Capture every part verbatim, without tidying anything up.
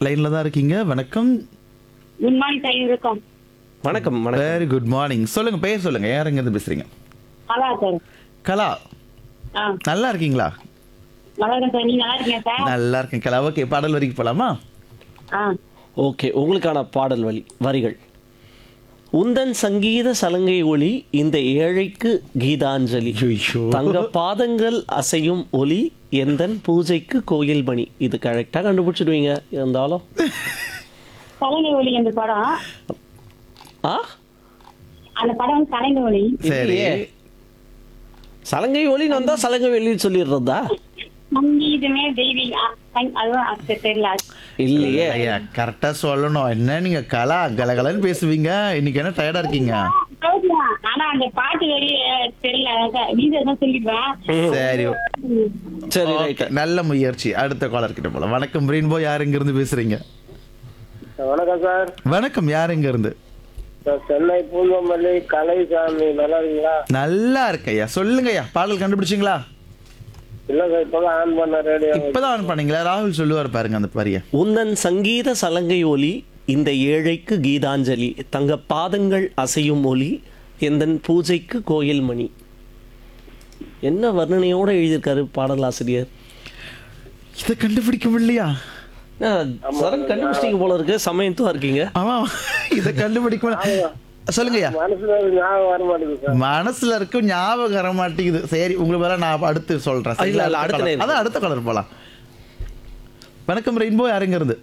லைன்ல தான் இருக்கீங்க. வணக்கம். குட் மார்னிங் சார் இருக்கும். வணக்கம் வணக்கம். Very good morning. சொல்லுங்க, பேர் சொல்லுங்க. யார் எங்க இருந்து பேசுறீங்க? நல்லா சார். கலா. ஆ நல்லா இருக்கீங்களா? நல்லா இருக்கேன் சார். நீங்க நல்லா இருக்கீங்க சார்? நல்லா இருக்கேன் கலா. ஓகே, பாடல் வரைக்கும் போலாமா? ஆ ஓகே, உங்களுக்கான பாடல் வழி வரிகள். உந்தன் சங்கீத சலங்கை ஒளி இந்த ஏழைக்கு கீதாஞ்சலி. ஐயோ. தங்க பாதங்கள் அசையும் ஒலி எந்தன் பூஜைக்கு கோயில் மணி. இது கரெக்டாக கண்டுபிடிச்சிடுவீங்க. இருந்தாலும் கலைஞர் ஒளி அந்த படம். ஆ அந்த படம் வந்து கலைஞர் ஒளி. சரி. இல்லையே. சலங்கை ஒலின்னு வந்தா சலங்கை வெளின்னு சொல்லிடுறதா? சங்கீதமே தெய்வீக ஆ, சங்- அதுவும் அது தெரியல. இல்லையே. ஐயா, கரெக்டா சொல்லணும். என்ன நீங்க கலா கலகலன்னு பேசுவீங்க. இன்னைக்கு என்ன டயர்டா இருக்கீங்க? கேட்கலாம். ஆனா அந்த பாட்டு வரி அஹ், தெரியல. வீடு தான் சொல்லிடுவேன். சரி. சரி Okay, ரைட். நல்ல முயற்சி. அடுத்த காலர் கிட்ட போலாம். வணக்கம் ரெயின்போ. யார் எங்க இருந்து பேசுறீங்க? வணக்கம் சார். வணக்கம். யார் எங்க இருந்து? சார், சென்னை பூந்தமல்லி கலைசாமி. நல்லா இருக்கீங்களா? நல்லா இருக்கய்யா. சொல்லுங்கய்யா, பாடல் கண்டுபிடிச்சிங்களா? இல்ல சார், இப்பதான் ஆன் பண்ண ரேடியோ. இப்பதான் ஆன் பண்ணீங்களா? ராகுல் சொல்லுவார் பாருங்க அந்த பரிய. உந்தன் சங்கீத சலங்கை ஒலி இந்த ஏழைக்கு கீதாஞ்சலி. தங்க பாதங்கள் அசையும் ஒலி எந்தன் பூஜைக்கு கோயில் மணி. என்ன வர்ணனையோட எழுதியிருக்காரு பாடலாசிரியர். இதை கண்டுபிடிக்க முடியலையா? சரண் கண்டுபிடிச்சிங்க போல இருக்கு. சமயத்துவா இருக்கீங்க. ஆமா, இதை கண்டுபிடிக்க முடியல. சொல்லுங்கய்யா. மனசுல ஒரு ஞாபகம் வர மாட்டேங்குது சார். மனசுல இருக்கும், ஞாபகம் வர மாட்டேங்குது. சரி, உங்களுக்கு வேற நான் அடுத்து சொல்றேன். இல்ல, சரிங்களா? இல்ல, அடுத்த அடுத்த நேரம். colour. அதான் அடுத்த கலர் போலாம். வணக்கம் ரெயின்போ. யாருங்க இருந்து?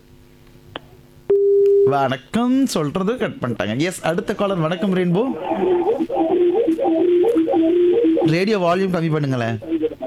வணக்கம் சொல்றது கட் பண்ணிட்டாங்க. எஸ், அடுத்த காலர். வணக்கம் ரெயின்போ. ரேடியோ வால்யூம் கம்மி பண்ணுங்களேன்.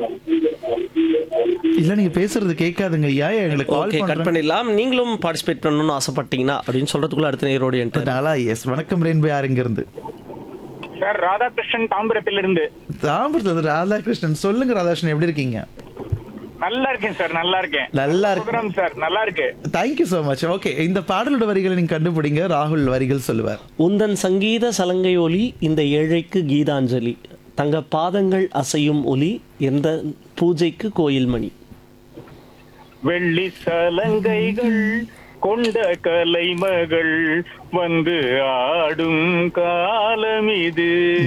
இல்ல, நீங்க பேசுறது கேட்காதுங்க ஐயா. எங்களுக்கு கால் ஓகே, கட் பண்றேன். பண்ணிடலாம். நீங்களும் பார்ட்டிசிபேட் பண்ணணும்னு ஆசைப்பட்டீங்கன்னா அப்படின்னு சொல்றதுக்குள்ள அடுத்த நேரோட என்டர். நாளா. எஸ், வணக்கம் ரெயின்போ. யாருங்க இருந்து? சார் ராதாகிருஷ்ணன் தாம்பரத்திலிருந்து. தாம்பரத்துல ராதாகிருஷ்ணன். சொல்லுங்க ராதாகிருஷ்ணன், எப்படி இருக்கீங்க? நல்லா இருக்கேன் சார். நல்லா இருக்கேன். நல்லா இருக்கு. ப்ரோக்ராம் சார் நல்லா இருக்கு. Thank you so much. ஓகே, இந்த பாடலோட வரிகளை நீங்க கண்டுபிடிங்க. ராகுல் வரிகள் சொல்லுவார். உந்தன் சங்கீத சலங்கை ஒலி இந்த ஏழைக்கு கீதாஞ்சலி. தங்க பாதங்கள் அசையும் ஒலி எந்த பூஜைக்கு கோயில் மணி. வெள்ளி சலங்கைகள் கொண்ட கலைமகள் வந்து ஆடும் காலம் இது.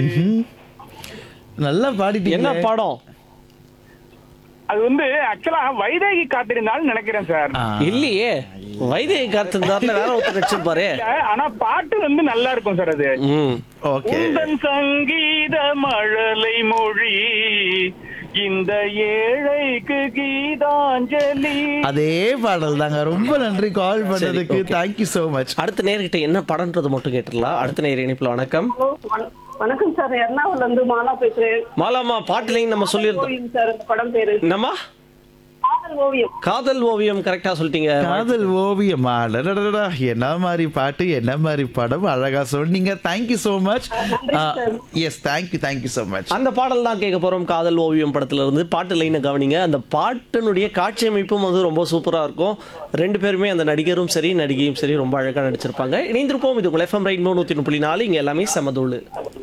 நல்லா பாடிட்டீங்க. என்ன பாடம்? அது வந்து ஆக்சுவலா வைதேகி காத்திருந்தாலும் நினைக்கிறேன் சார். இல்லையே, வைத்திய காத்திருந்தாருல வேற ஒருத்தர் வச்சிருப்பாரு. ஆனா பாட்டு வந்து நல்லா இருக்கும் சார். அது ம் ஓகே. உந்தன் சங்கீத மழலை மொழி இந்த ஏழைக்கு கீதாஞ்சலி. அதே பாடல் தாங்க. ரொம்ப நன்றி கால் பண்ணதுக்கு. okay. Thank you so much. அடுத்த நேர்கிட்ட என்ன படம்ன்றது மட்டும் கேட்டுடலாம். அடுத்த நேர் இணைப்புல வணக்கம். வணக்கம் சார். எர்ணாகுளம்ல இருந்து மாலா பேசுறேன். மாலாமா, பாட்டுலையும் நம்ம சொல்லியிருந்தோம். ஓவியம் சார் இந்த படம் பேரு. என்னம்மா? காதல் ஓவியம். காதல் ஓவியம். கரெக்டா சொல்லிட்டீங்க. காதல் ஓவியமா? அடடடடா, என்ன மாதிரி பாட்டு, என்ன மாதிரி படம், அழகா சொன்னீங்க. Thank you so much. S, thank you thank you so much. அந்த பாடல் தான் கேட்க போறோம். காதல் ஓவியம் படத்துல இருந்து. பாட்டு லைனை கவனிங்க. அந்த பாட்டினுடைய காட்சி அமைப்பும் வந்து ரொம்ப சூப்பரா இருக்கும். ரெண்டு பேருமே, அந்த நடிகரும் சரி நடிகையும் சரி, ரொம்ப அழகா நடிச்சிருப்பாங்க. இணைந்திருப்போம். இது உங்கள் எஃப்எம் ரெயின்போ நூத்தி முப்பது புள்ளி நாலு. இங்க எல்லாமே சமதூளு.